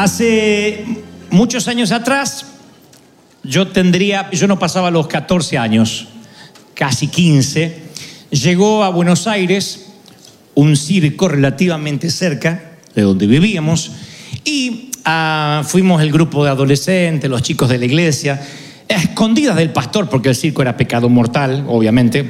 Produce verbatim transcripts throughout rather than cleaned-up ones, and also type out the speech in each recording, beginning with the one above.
Hace muchos años atrás, yo tendría, yo no pasaba los catorce años, casi quince, llegó a Buenos Aires un circo relativamente cerca de donde vivíamos y uh, fuimos el grupo de adolescentes, los chicos de la iglesia, a escondidas del pastor, porque el circo era pecado mortal, obviamente,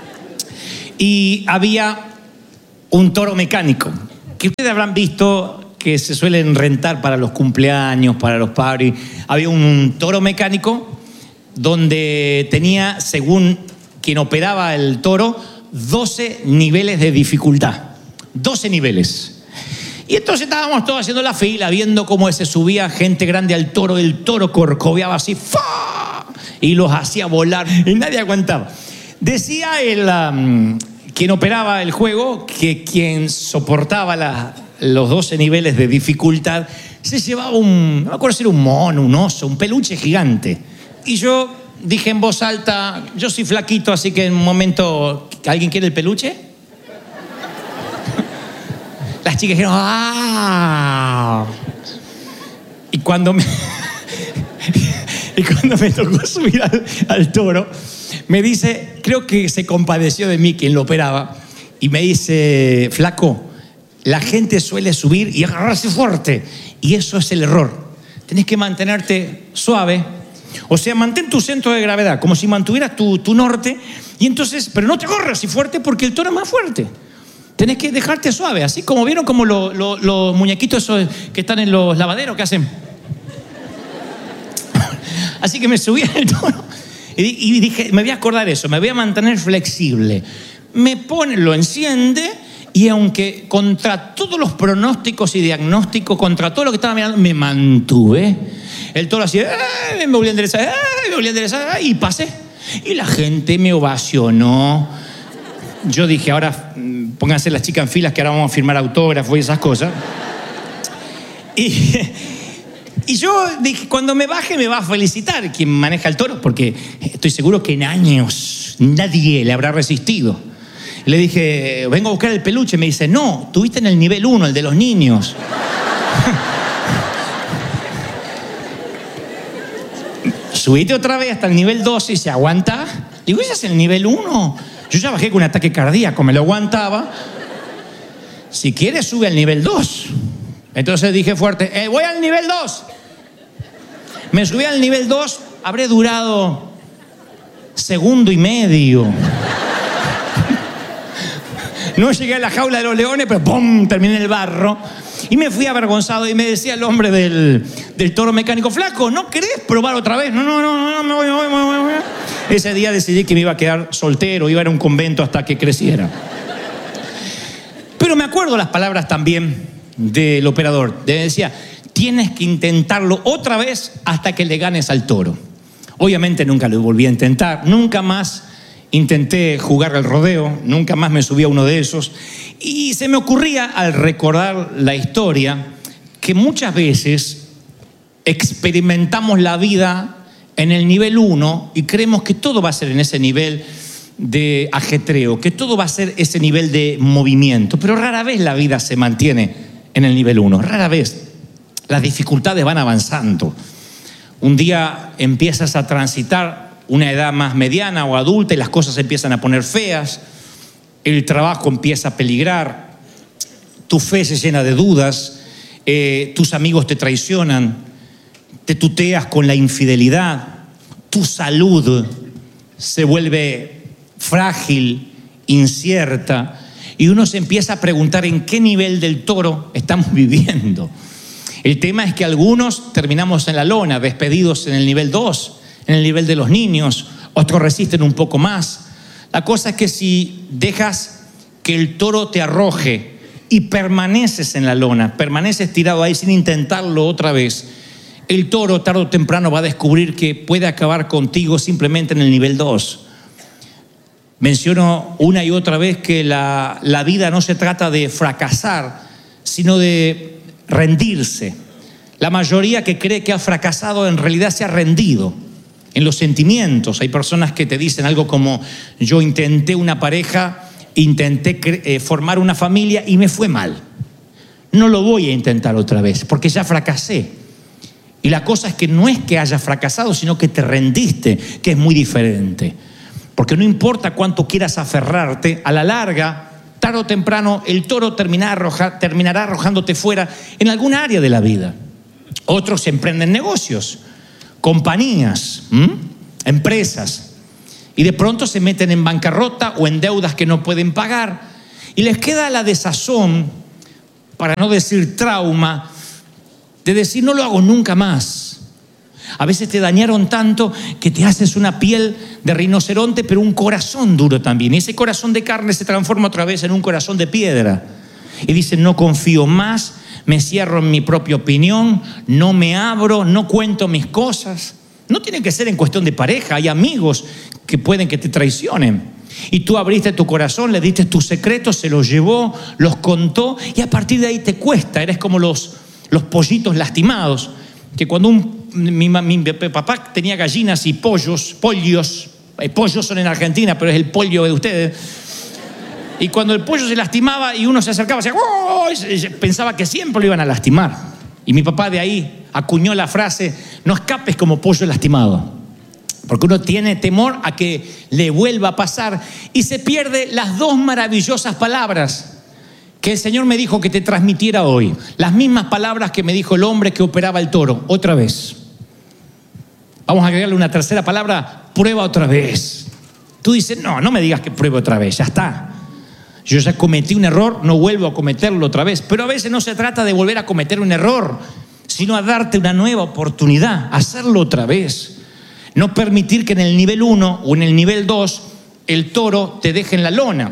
y había un toro mecánico, que ustedes habrán visto que se suelen rentar para los cumpleaños, para los parties. Había un toro mecánico donde tenía, según quien operaba el toro, doce niveles de dificultad. doce niveles. Y entonces estábamos todos haciendo la fila, viendo cómo se subía gente grande al toro. El toro corcoveaba así, ¡fa! Y los hacía volar y nadie aguantaba. Decía el, um, quien operaba el juego que quien soportaba la... los doce niveles de dificultad, se llevaba un, no me acuerdo si era un mono, un oso, un peluche gigante. Y yo dije en voz alta, yo soy flaquito, así que en un momento, ¿alguien quiere el peluche? Las chicas dijeron, ¡ah! Y cuando me, y cuando me tocó subir al, al toro, me dice, creo que se compadeció de mí quien lo operaba, y me dice, flaco, la gente suele subir y agarrarse fuerte, y eso es el error. Tenés que mantenerte suave, o sea, mantén tu centro de gravedad, como si mantuvieras tu, tu norte, y entonces, pero no te agarres así fuerte porque el toro es más fuerte. Tenés que dejarte suave, así como vieron como lo, lo, los muñequitos esos que están en los lavaderos que hacen. Así que me subí al toro y, y dije, me voy a acordar eso, me voy a mantener flexible. Me pone, lo enciende. Y aunque contra todos los pronósticos y diagnósticos, contra todo lo que estaba mirando, me mantuve. El toro así, ¡eh! me volví a enderezar, ¡eh! me volví a enderezar, y pasé. Y la gente me ovacionó. Yo dije, ahora pónganse las chicas en filas que ahora vamos a firmar autógrafos y esas cosas. Y, y yo dije, cuando me baje me va a felicitar quien maneja el toro, porque estoy seguro que en años nadie le habrá resistido. Le dije, vengo a buscar el peluche. Me dice, no, tuviste en el nivel uno, el de los niños. Subite otra vez hasta el nivel dos y se aguanta. Digo, ese es el nivel uno. Yo ya bajé con un ataque cardíaco, me lo aguantaba. Si quieres, sube al nivel dos. Entonces dije fuerte, eh, voy al nivel dos. Me subí al nivel dos, habré durado segundo y medio. No llegué a la jaula de los leones, pero ¡pum! Terminé en el barro. Y me fui avergonzado y me decía el hombre del, del toro mecánico, flaco, ¿no querés probar otra vez? No, no, no, no, me voy, me voy, me voy, me voy. Ese día decidí que me iba a quedar soltero, iba a ir a un convento hasta que creciera. Pero me acuerdo las palabras también del operador. Le decía, tienes que intentarlo otra vez hasta que le ganes al toro. Obviamente nunca lo volví a intentar, nunca más intenté jugar al rodeo, nunca más me subí a uno de esos. Y se me ocurría, al recordar la historia, que muchas veces experimentamos la vida en el nivel uno y creemos que todo va a ser en ese nivel de ajetreo, que todo va a ser ese nivel de movimiento. Pero rara vez la vida se mantiene en el nivel uno, rara vez. Las dificultades van avanzando. Un día empiezas a transitar una edad más mediana o adulta y las cosas se empiezan a poner feas, el trabajo empieza a peligrar, tu fe se llena de dudas, eh, tus amigos te traicionan, te tuteas con la infidelidad, tu salud se vuelve frágil, incierta, y uno se empieza a preguntar en qué nivel del toro estamos viviendo. El tema es que algunos terminamos en la lona, despedidos en el nivel dos, en el nivel de los niños, otros resisten un poco más. La cosa es que si dejas que el toro te arroje y permaneces en la lona, permaneces tirado ahí sin intentarlo otra vez, el toro tarde o temprano va a descubrir que puede acabar contigo simplemente en el nivel dos. Menciono una y otra vez que la, la vida no se trata de fracasar, sino de rendirse. La mayoría que cree que ha fracasado en realidad se ha rendido. En los sentimientos, hay personas que te dicen algo como, yo intenté una pareja, intenté eh, formar una familia y me fue mal. no lo voy a intentar otra vez, porque ya fracasé. Y la cosa es que no es que hayas fracasado, sino que te rendiste, que es muy diferente. Porque no importa cuánto quieras aferrarte, a la larga, tarde o temprano, el toro terminará, arroja, terminará arrojándote fuera en algún área de la vida. Otros emprenden negocios, compañías, ¿m? empresas, y de pronto se meten en bancarrota o en deudas que no pueden pagar, y les queda la desazón, para no decir trauma, de decir no lo hago nunca más. A veces te dañaron tanto que te haces una piel de rinoceronte, pero un corazón duro también. Y ese corazón de carne se transforma otra vez en un corazón de piedra. Y dicen, no confío más, me cierro en mi propia opinión, no me abro, no cuento mis cosas. No tiene que ser en cuestión de pareja, hay amigos que pueden que te traicionen. Y tú abriste tu corazón, le diste tus secretos, se los llevó, los contó, y a partir de ahí te cuesta. Eres como los, los pollitos lastimados, que cuando un, mi, mi papá tenía gallinas y pollos, pollos, eh, pollos son en Argentina, pero es el pollo de ustedes. Y cuando el pollo se lastimaba y uno se acercaba, decía, ¡oh! Pensaba que siempre lo iban a lastimar. Y mi papá de ahí acuñó la frase, no escapes como pollo lastimado. Porque uno tiene temor a que le vuelva a pasar y se pierde las dos maravillosas palabras que el Señor me dijo que te transmitiera hoy. Las mismas palabras que me dijo el hombre que operaba el toro, otra vez. Vamos a agregarle una tercera palabra, prueba otra vez. Tú dices, no, no me digas que pruebe otra vez, ya está. Yo ya cometí un error, no vuelvo a cometerlo otra vez. Pero a veces no se trata de volver a cometer un error, sino a darte una nueva oportunidad, hacerlo otra vez. No permitir que en el nivel uno o en el nivel dos el toro te deje en la lona.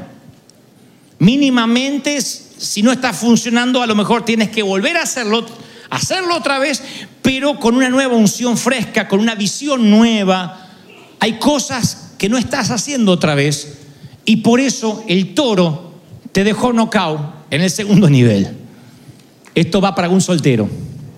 Mínimamente, si no está funcionando, a lo mejor tienes que volver a hacerlo, hacerlo otra vez, pero con una nueva unción fresca, con una visión nueva. Hay cosas que no estás haciendo otra vez y por eso el toro te dejó knockout en el segundo nivel. Esto va para un soltero.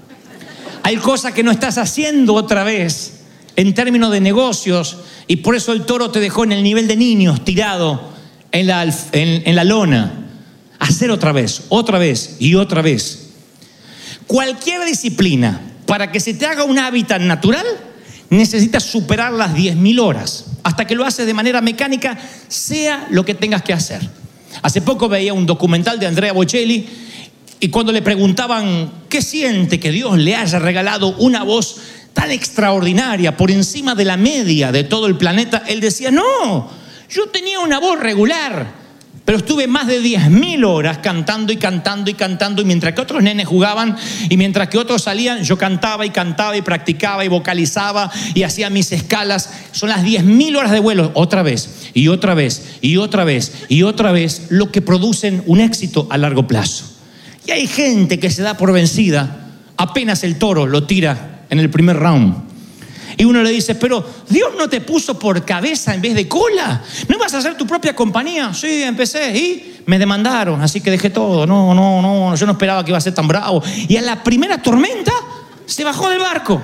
Hay cosas que no estás haciendo otra vez en términos de negocios, y por eso el toro te dejó en el nivel de niños, tirado en la, en, en la lona. Hacer otra vez, otra vez y otra vez. Cualquier disciplina, para que se te haga un hábitat natural, necesitas superar las diez mil horas, hasta que lo haces de manera mecánica, sea lo que tengas que hacer. Hace poco veía un documental de Andrea Bocelli, y cuando le preguntaban qué siente que Dios le haya regalado una voz tan extraordinaria, por encima de la media de todo el planeta, él decía, no, yo tenía una voz regular, pero estuve más de diez mil horas cantando y cantando y cantando, y mientras que otros nenes jugaban y mientras que otros salían, yo cantaba y cantaba y practicaba y vocalizaba y hacía mis escalas. Son las diez mil horas de vuelo, otra vez y otra vez y otra vez y otra vez, lo que producen un éxito a largo plazo. Y hay gente que se da por vencida apenas el toro lo tira en el primer round. Y uno le dice, pero Dios no te puso por cabeza en vez de cola. ¿No ibas a hacer tu propia compañía? Sí, empecé y me demandaron, así que dejé todo. No, no, no, yo no esperaba que iba a ser tan bravo. Y a la primera tormenta se bajó del barco.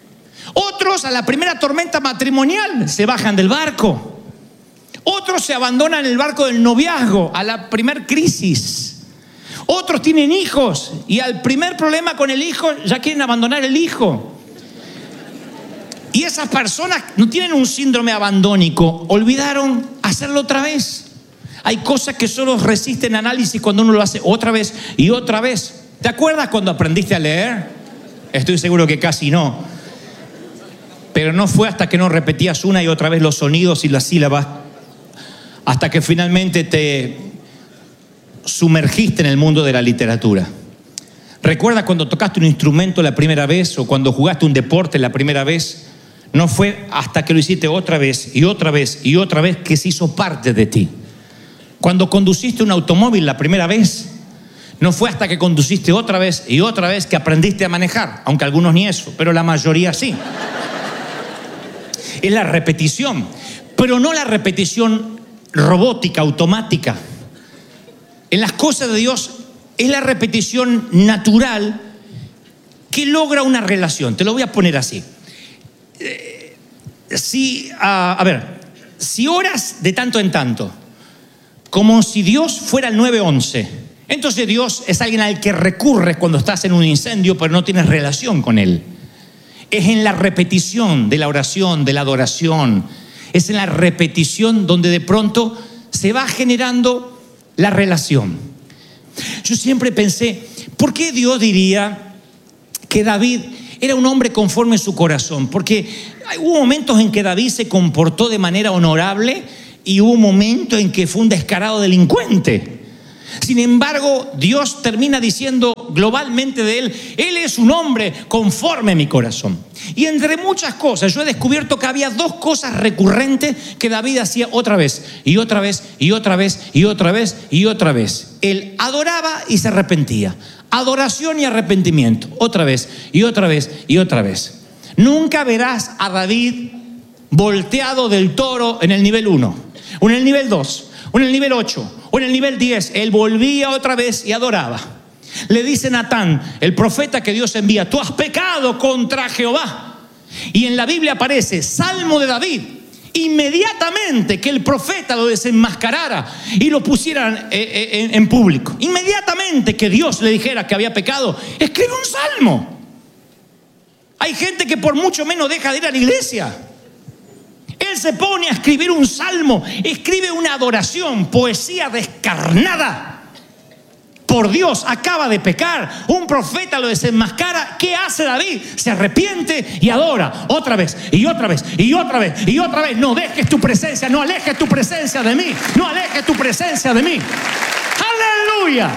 Otros a la primera tormenta matrimonial se bajan del barco. Otros se abandonan el barco del noviazgo a la primer crisis. Otros tienen hijos y al primer problema con el hijo ya quieren abandonar el hijo. Y esas personas no tienen un síndrome abandónico, olvidaron hacerlo otra vez. Hay cosas que solo resisten análisis cuando uno lo hace otra vez y otra vez. ¿Te acuerdas cuando aprendiste a leer? Estoy seguro que casi no. Pero no fue hasta que no repetías una y otra vez los sonidos y las sílabas, hasta que finalmente te sumergiste en el mundo de la literatura. ¿Recuerdas cuando tocaste un instrumento la primera vez o cuando jugaste un deporte la primera vez? No fue hasta que lo hiciste otra vez y otra vez y otra vez que se hizo parte de ti. Cuando conduciste un automóvil la primera vez, no fue hasta que conduciste otra vez y otra vez que aprendiste a manejar, aunque algunos ni eso, pero la mayoría sí. Es la repetición, pero no la repetición robótica, automática. En las cosas de Dios es la repetición natural que logra una relación. Te lo voy a poner así. Eh, si, uh, a ver, si oras de tanto en tanto, como si Dios fuera el nueve once Entonces Dios es alguien al que recurres cuando estás en un incendio, pero no tienes relación con Él. Es en la repetición de la oración, de la adoración. Es en la repetición donde de pronto se va generando la relación. Yo siempre pensé, ¿por qué Dios diría que David era un hombre conforme a su corazón? Porque hubo momentos en que David se comportó de manera honorable y hubo momentos en que fue un descarado delincuente. Sin embargo, Dios termina diciendo globalmente de él, él es un hombre conforme a mi corazón. Y entre muchas cosas, yo he descubierto que había dos cosas recurrentes que David hacía otra vez, y otra vez, y otra vez, y otra vez, y otra vez. Él adoraba y se arrepentía. Adoración y arrepentimiento, otra vez, y otra vez, y otra vez. Nunca verás a David volteado del toro en el nivel uno, o en el nivel dos, o en el nivel ocho, o en el nivel diez. Él volvía otra vez y adoraba. Le dice Natán, el profeta que Dios envía, tú has pecado contra Jehová. Y en la Biblia aparece Salmo de David. Inmediatamente que el profeta lo desenmascarara y lo pusiera en, en público, inmediatamente que Dios le dijera que había pecado, escribe un salmo. Hay gente que por mucho menos deja de ir a la iglesia. Él se pone a escribir un salmo, escribe una adoración, poesía descarnada. Por Dios, acaba de pecar, un profeta lo desenmascara. ¿Qué hace David? Se arrepiente y adora otra vez, y otra vez, y otra vez, y otra vez. No dejes tu presencia, no alejes tu presencia de mí, no alejes tu presencia de mí. ¡Aleluya!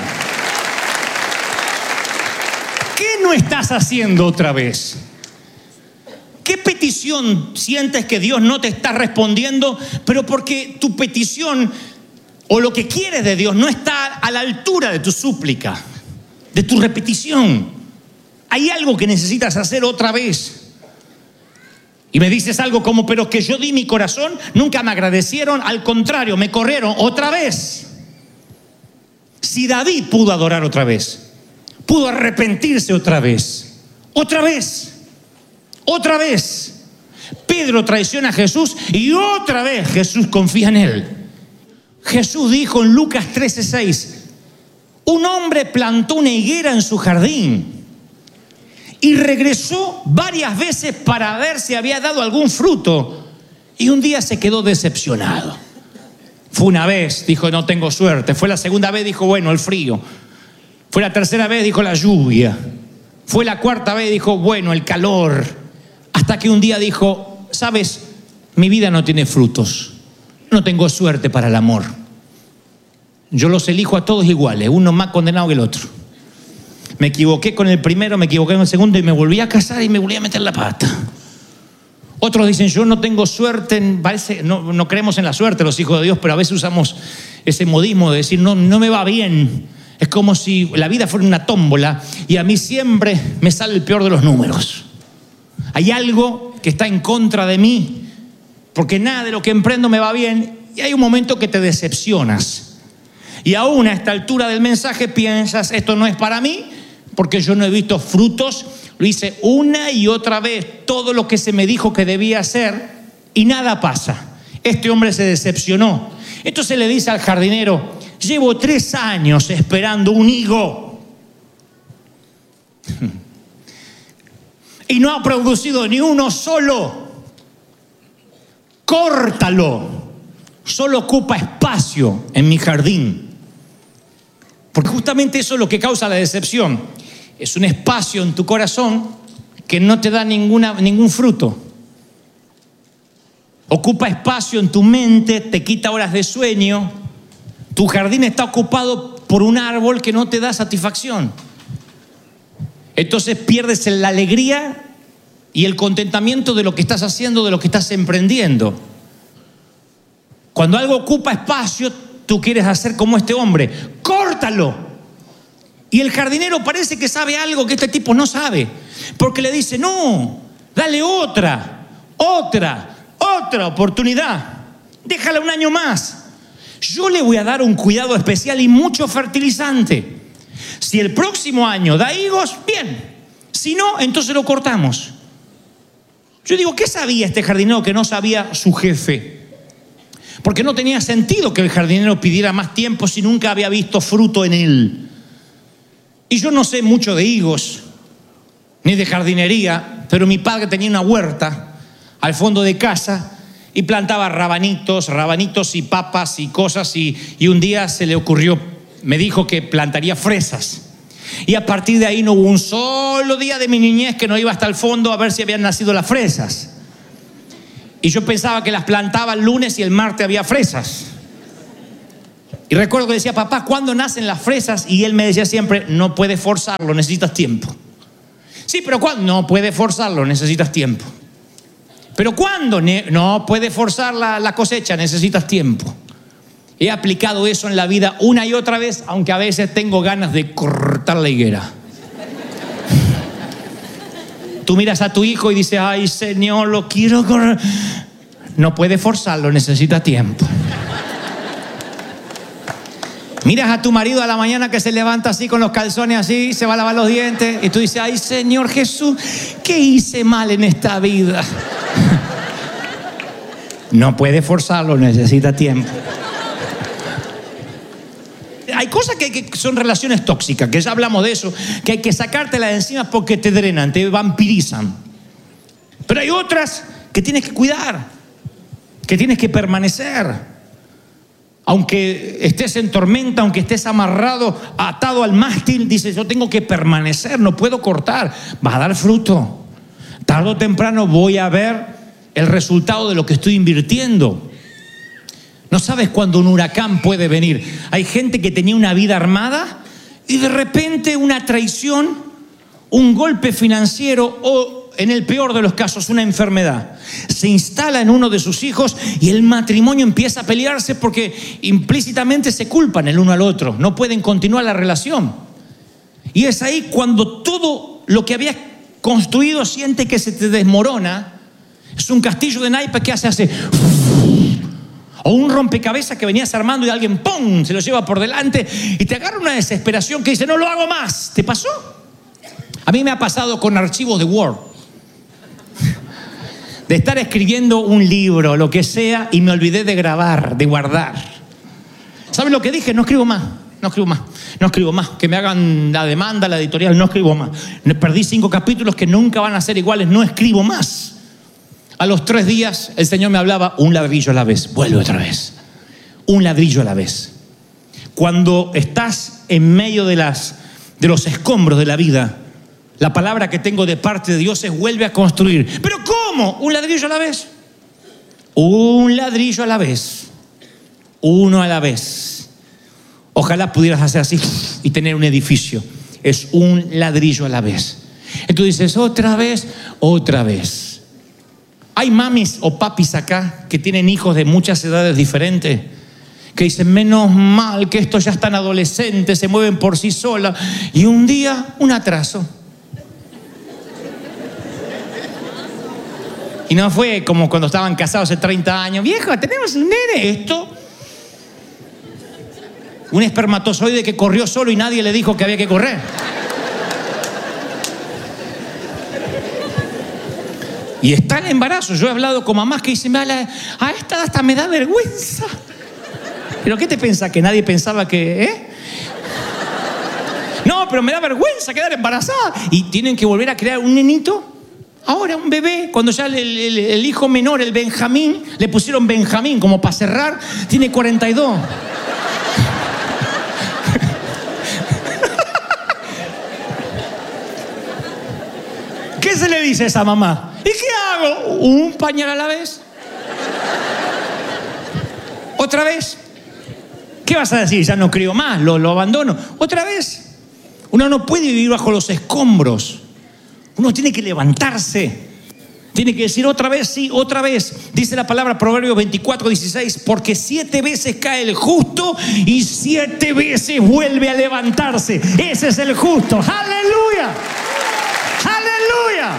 ¿Qué no estás haciendo otra vez? ¿Qué petición sientes que Dios no te está respondiendo, pero porque tu petición o lo que quieres de Dios no está a la altura de tu súplica, de tu repetición? Hay algo que necesitas hacer otra vez. Y me dices algo como, pero que yo di mi corazón, nunca me agradecieron, al contrario, me corrieron otra vez. Si David pudo adorar otra vez, pudo arrepentirse otra vez, otra vez, otra vez. Pedro traiciona a Jesús y otra vez Jesús confía en él. Jesús dijo en Lucas trece seis, un hombre plantó una higuera en su jardín y regresó varias veces para ver si había dado algún fruto, y un día se quedó decepcionado. Fue una vez, dijo, no tengo suerte. Fue la segunda vez, dijo, bueno, el frío. Fue la tercera vez, dijo, la lluvia. Fue la cuarta vez, dijo, bueno, el calor. Hasta que un día dijo, sabes, mi vida no tiene frutos. No tengo suerte para el amor. Yo los elijo a todos iguales, uno más condenado que el otro. Me equivoqué con el primero, me equivoqué con el segundo y me volví a casar y me volví a meter la pata. Otros dicen, yo no tengo suerte, parece, no, no creemos en la suerte los hijos de Dios, pero a veces usamos ese modismo de decir, no, no me va bien. Es como si la vida fuera una tómbola y a mí siempre me sale el peor de los números. Hay algo que está en contra de mí, porque nada de lo que emprendo me va bien, y hay un momento que te decepcionas. Y aún a esta altura del mensaje piensas, esto no es para mí, porque yo no he visto frutos. Lo hice una y otra vez, todo lo que se me dijo que debía hacer, y nada pasa. Este hombre se decepcionó. Entonces le dice al jardinero, llevo tres años esperando un higo y no ha producido ni uno solo. Córtalo, solo ocupa espacio en mi jardín. Porque justamente eso es lo que causa la decepción. Es un espacio en tu corazón que no te da ninguna, ningún fruto. Ocupa espacio en tu mente, te quita horas de sueño. Tu jardín está ocupado por un árbol que no te da satisfacción. Entonces pierdes la alegría y el contentamiento de lo que estás haciendo, de lo que estás emprendiendo. Cuando algo ocupa espacio, tú quieres hacer como este hombre, córtalo. Y el jardinero parece que sabe algo que este tipo no sabe, porque le dice, no, dale otra, otra, otra oportunidad, déjala un año más. Yo le voy a dar un cuidado especial y mucho fertilizante. Si el próximo año da higos, bien. Si no, entonces lo cortamos. Yo digo, ¿qué sabía este jardinero que no sabía su jefe? Porque no tenía sentido que el jardinero pidiera más tiempo si nunca había visto fruto en él. Y yo no sé mucho de higos, ni de jardinería, pero mi padre tenía una huerta al fondo de casa y plantaba rabanitos, rabanitos y papas y cosas. Y, y un día se le ocurrió, me dijo que plantaría fresas. Y a partir de ahí no hubo un solo día de mi niñez que no iba hasta el fondo a ver si habían nacido las fresas. Y yo pensaba que las plantaba el lunes y el martes había fresas. Y recuerdo que decía, papá, ¿cuándo nacen las fresas? Y él me decía siempre, no puedes forzarlo, necesitas tiempo. Sí, pero ¿cuándo? No puedes forzarlo, necesitas tiempo. ¿Pero cuándo? No puedes forzar la, la cosecha, necesitas tiempo. He aplicado eso en la vida una y otra vez, aunque a veces tengo ganas de cortar la higuera. Tú miras a tu hijo y dices, ay, Señor, lo quiero correr. No puedes forzarlo, necesita tiempo. Miras a tu marido a la mañana que se levanta así con los calzones así, se va a lavar los dientes y tú dices, ay, Señor Jesús, ¿qué hice mal en esta vida? No puedes forzarlo, necesita tiempo. Hay cosas que, que son relaciones tóxicas, que ya hablamos de eso, que hay que sacártelas de encima porque te drenan, te vampirizan. Pero hay otras que tienes que cuidar, que tienes que permanecer. Aunque estés en tormenta, aunque estés amarrado, atado al mástil, dices, yo tengo que permanecer, no puedo cortar. Va a dar fruto. Tarde o temprano voy a ver el resultado de lo que estoy invirtiendo. No sabes cuándo un huracán puede venir. Hay gente que tenía una vida armada y de repente una traición, un golpe financiero o, en el peor de los casos, una enfermedad. Se instala en uno de sus hijos y el matrimonio empieza a pelearse porque implícitamente se culpan el uno al otro. No pueden continuar la relación. Y es ahí cuando todo lo que habías construido siente que se te desmorona. Es un castillo de naipes que hace hace... O un rompecabezas que venías armando y alguien ¡pum! Se lo lleva por delante y te agarra una desesperación que dice, no lo hago más. ¿Te pasó? A mí me ha pasado con archivos de Word. De estar escribiendo un libro, lo que sea, y me olvidé de grabar, de guardar. ¿Sabes lo que dije? No escribo más, no escribo más, no escribo más. Que me hagan la demanda, la editorial, no escribo más. Perdí cinco capítulos que nunca van a ser iguales, no escribo más. A los tres días el Señor me hablaba, un ladrillo a la vez, vuelve otra vez. Un ladrillo a la vez. Cuando estás en medio de, las, de los escombros de la vida, la palabra que tengo de parte de Dios es vuelve a construir. ¿Pero cómo? Un ladrillo a la vez. Un ladrillo a la vez. Uno a la vez. Ojalá pudieras hacer así y tener un edificio. Es un ladrillo a la vez. Entonces dices, otra vez, otra vez. Hay mamis o papis acá que tienen hijos de muchas edades diferentes, que dicen, menos mal que estos ya están adolescentes, se mueven por sí solas, y un día un atraso. Y no fue como cuando estaban casados hace treinta años, vieja, tenemos un nene, esto. Un espermatozoide que corrió solo y nadie le dijo que había que correr. Y está el embarazo. Yo he hablado con mamás que dicen, a esta edad hasta me da vergüenza. ¿Pero qué te pensás? ¿Que nadie pensaba que...? ¿eh? No, pero me da vergüenza quedar embarazada. Y tienen que volver a crear un nenito. Ahora un bebé. Cuando ya el, el, el hijo menor, el Benjamín, le pusieron Benjamín como para cerrar, tiene cuarenta y dos. ¿Qué se le dice a esa mamá? ¿Y qué hago? ¿Un pañal a la vez? ¿Otra vez? ¿Qué vas a decir? Ya no crío más, lo, lo abandono. ¿Otra vez? Uno no puede vivir bajo los escombros. Uno tiene que levantarse. Tiene que decir otra vez, sí, otra vez. Dice la palabra Proverbios veinticuatro, dieciséis, porque siete veces cae el justo y siete veces vuelve a levantarse. Ese es el justo. ¡Aleluya! ¡Aleluya!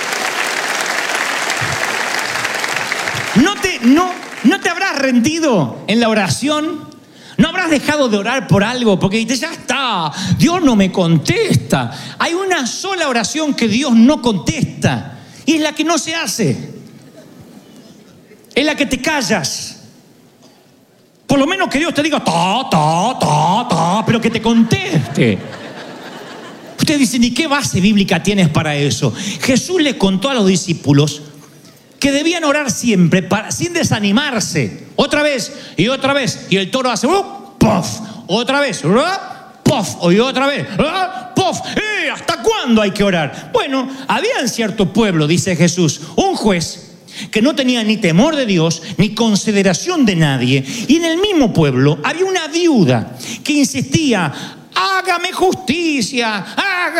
¿No te, no, ¿No te habrás rendido en la oración? ¿No habrás dejado de orar por algo? Porque dices, ya está, Dios no me contesta. Hay una sola oración que Dios no contesta y es la que no se hace. Es la que te callas. Por lo menos que Dios te diga, ta, ta, ta, ta, pero que te conteste. Ustedes dicen, ¿y qué base bíblica tienes para eso? Jesús le contó a los discípulos que debían orar siempre para, sin desanimarse. Otra vez y otra vez. Y el toro hace, ¡uh! ¡Puff! Otra vez, ¡uh! ¡Puff! Y otra vez, ¡uh! ¡Puff! ¡Eh! ¿Hasta cuándo hay que orar? Bueno, había en cierto pueblo, dice Jesús, un juez que no tenía ni temor de Dios, ni consideración de nadie. Y en el mismo pueblo había una viuda que insistía, hágame justicia, hágame